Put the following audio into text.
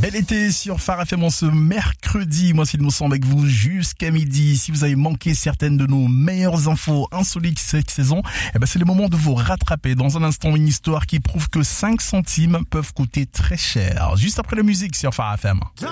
Bel été sur Phare FM en ce mercredi. Moi, c'est Innocent avec vous jusqu'à midi. Si vous avez manqué certaines de nos meilleures infos insolites cette saison, c'est le moment de vous rattraper. Dans un instant, une histoire qui prouve que 5 centimes peuvent coûter très cher. Juste après la musique sur Phare FM.